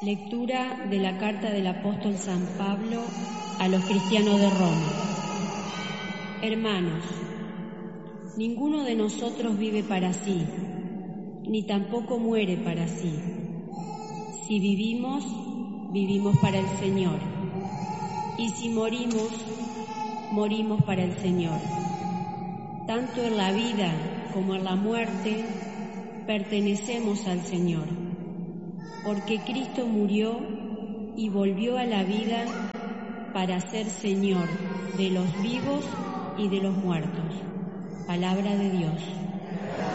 Lectura de la carta del apóstol San Pablo a los cristianos de Roma. Hermanos, ninguno de nosotros vive para sí, ni tampoco muere para sí. Si vivimos, vivimos para el Señor, y si morimos, morimos para el Señor. Tanto en la vida como en la muerte pertenecemos al Señor, porque Cristo murió y volvió a la vida para ser Señor de los vivos y de los muertos. Palabra de Dios.